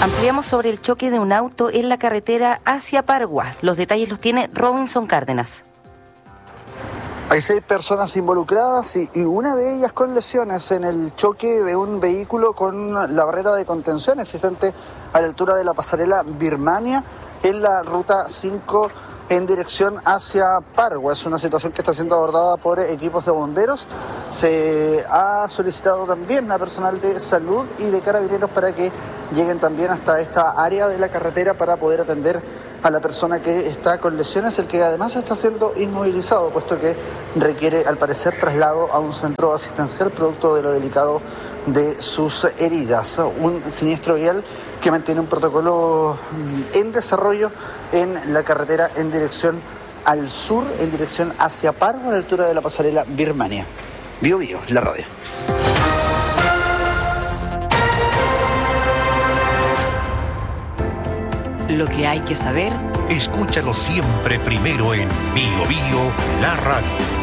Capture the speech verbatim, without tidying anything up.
Ampliamos sobre el choque de un auto en la carretera hacia Pargua. Los detalles los tiene Robinson Cárdenas. Hay seis personas involucradas y, y una de ellas con lesiones en el choque de un vehículo con la barrera de contención existente a la altura de la pasarela Birmania en la ruta cinco en dirección hacia Pargua. Es una situación que está siendo abordada por equipos de bomberos. Se ha solicitado también a personal de salud y de carabineros para que lleguen también hasta esta área de la carretera para poder atender a la persona que está con lesiones, el que además está siendo inmovilizado, puesto que requiere, al parecer, traslado a un centro asistencial producto de lo delicado de sus heridas. Un siniestro vial que mantiene un protocolo en desarrollo en la carretera en dirección al sur, en dirección hacia Pargua, a la altura de la pasarela Birmania. Bio Bio, la radio. Lo que hay que saber. Escúchalo siempre primero en Bio Bio, la radio.